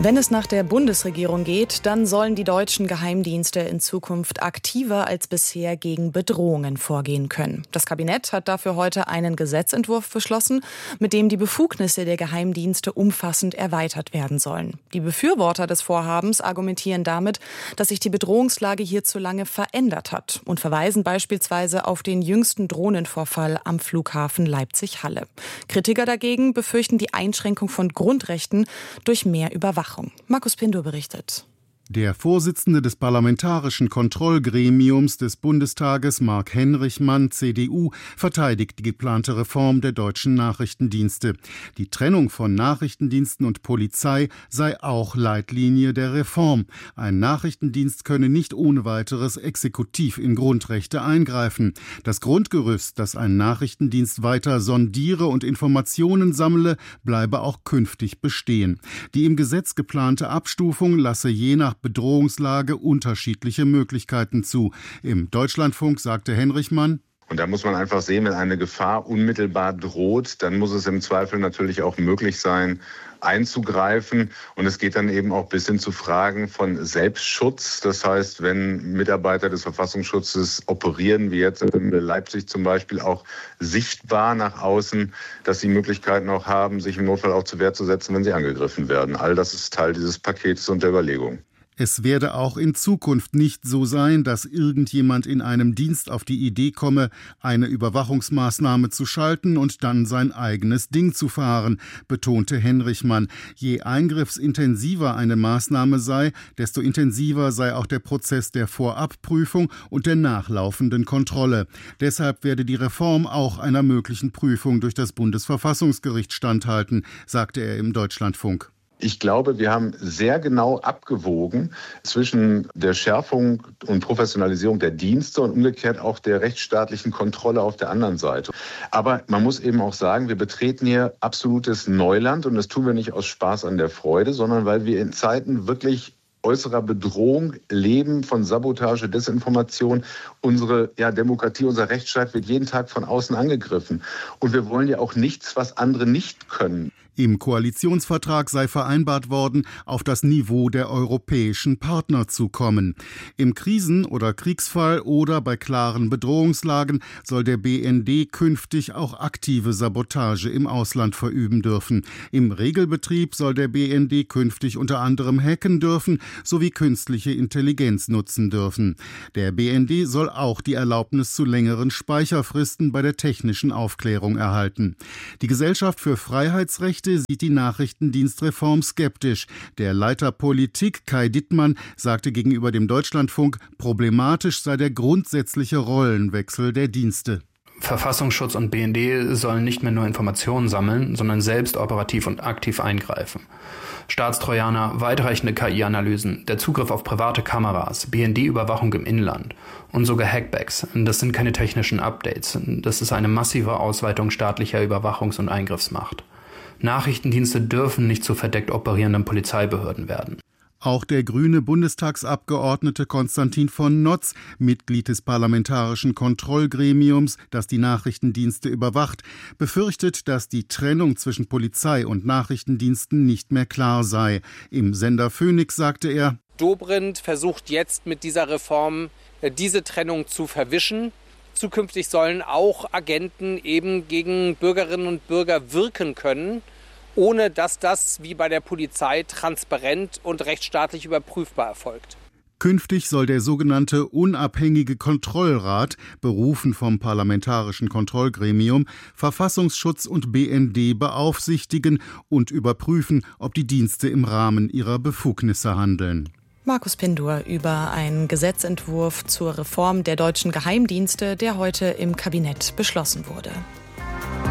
Wenn es nach der Bundesregierung geht, dann sollen die deutschen Geheimdienste in Zukunft aktiver als bisher gegen Bedrohungen vorgehen können. Das Kabinett hat dafür heute einen Gesetzentwurf beschlossen, mit dem die Befugnisse der Geheimdienste umfassend erweitert werden sollen. Die Befürworter des Vorhabens argumentieren damit, dass sich die Bedrohungslage hierzulande verändert hat und verweisen beispielsweise auf den jüngsten Drohnenvorfall am Flughafen Leipzig-Halle. Kritiker dagegen befürchten die Einschränkung von Grundrechten durch mehr Überwachung. Markus Pindur berichtet. Der Vorsitzende des Parlamentarischen Kontrollgremiums des Bundestages, Marc Henrichmann, CDU, verteidigt die geplante Reform der deutschen Nachrichtendienste. Die Trennung von Nachrichtendiensten und Polizei sei auch Leitlinie der Reform. Ein Nachrichtendienst könne nicht ohne weiteres exekutiv in Grundrechte eingreifen. Das Grundgerüst, dass ein Nachrichtendienst weiter sondiere und Informationen sammle, bleibe auch künftig bestehen. Die im Gesetz geplante Abstufung lasse je nach Bedrohungslage unterschiedliche Möglichkeiten zu. Im Deutschlandfunk sagte Henrichmann: Und da muss man einfach sehen, wenn eine Gefahr unmittelbar droht, dann muss es im Zweifel natürlich auch möglich sein, einzugreifen. Und es geht dann eben auch bis hin zu Fragen von Selbstschutz. Das heißt, wenn Mitarbeiter des Verfassungsschutzes operieren, wie jetzt in Leipzig zum Beispiel, auch sichtbar nach außen, dass sie Möglichkeiten auch haben, sich im Notfall auch zur Wehr zu setzen, wenn sie angegriffen werden. All das ist Teil dieses Pakets und der Überlegung. Es werde auch in Zukunft nicht so sein, dass irgendjemand in einem Dienst auf die Idee komme, eine Überwachungsmaßnahme zu schalten und dann sein eigenes Ding zu fahren, betonte Henrichmann. Je eingriffsintensiver eine Maßnahme sei, desto intensiver sei auch der Prozess der Vorabprüfung und der nachlaufenden Kontrolle. Deshalb werde die Reform auch einer möglichen Prüfung durch das Bundesverfassungsgericht standhalten, sagte er im Deutschlandfunk. Ich glaube, wir haben sehr genau abgewogen zwischen der Schärfung und Professionalisierung der Dienste und umgekehrt auch der rechtsstaatlichen Kontrolle auf der anderen Seite. Aber man muss eben auch sagen, wir betreten hier absolutes Neuland und das tun wir nicht aus Spaß an der Freude, sondern weil wir in Zeiten wirklich äußerer Bedrohung leben, von Sabotage, Desinformation. Unsere Demokratie, unser Rechtsstaat wird jeden Tag von außen angegriffen. Und wir wollen ja auch nichts, was andere nicht können. Im Koalitionsvertrag sei vereinbart worden, auf das Niveau der europäischen Partner zu kommen. Im Krisen- oder Kriegsfall oder bei klaren Bedrohungslagen soll der BND künftig auch aktive Sabotage im Ausland verüben dürfen. Im Regelbetrieb soll der BND künftig unter anderem hacken dürfen sowie künstliche Intelligenz nutzen dürfen. Der BND soll auch die Erlaubnis zu längeren Speicherfristen bei der technischen Aufklärung erhalten. Die Gesellschaft für Freiheitsrechte sieht die Nachrichtendienstreform skeptisch. Der Leiter Politik Kai Dittmann sagte gegenüber dem Deutschlandfunk, problematisch sei der grundsätzliche Rollenwechsel der Dienste. Verfassungsschutz und BND sollen nicht mehr nur Informationen sammeln, sondern selbst operativ und aktiv eingreifen. Staatstrojaner, weitreichende KI-Analysen, der Zugriff auf private Kameras, BND-Überwachung im Inland und sogar Hackbacks. Das sind keine technischen Updates. Das ist eine massive Ausweitung staatlicher Überwachungs- und Eingriffsmacht. Nachrichtendienste dürfen nicht zu verdeckt operierenden Polizeibehörden werden. Auch der grüne Bundestagsabgeordnete Konstantin von Notz, Mitglied des Parlamentarischen Kontrollgremiums, das die Nachrichtendienste überwacht, befürchtet, dass die Trennung zwischen Polizei und Nachrichtendiensten nicht mehr klar sei. Im Sender Phoenix sagte er: Dobrindt versucht jetzt mit dieser Reform diese Trennung zu verwischen. Zukünftig sollen auch Agenten eben gegen Bürgerinnen und Bürger wirken können, ohne dass das wie bei der Polizei transparent und rechtsstaatlich überprüfbar erfolgt. Künftig soll der sogenannte unabhängige Kontrollrat, berufen vom Parlamentarischen Kontrollgremium, Verfassungsschutz und BND beaufsichtigen und überprüfen, ob die Dienste im Rahmen ihrer Befugnisse handeln. Markus Pindur über einen Gesetzentwurf zur Reform der deutschen Geheimdienste, der heute im Kabinett beschlossen wurde.